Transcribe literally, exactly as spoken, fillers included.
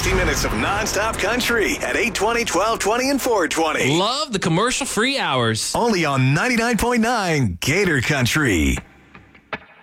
sixty minutes of nonstop country at eight twenty, twelve twenty, and four twenty. Love the commercial-free hours. Only on ninety-nine point nine Gator Country.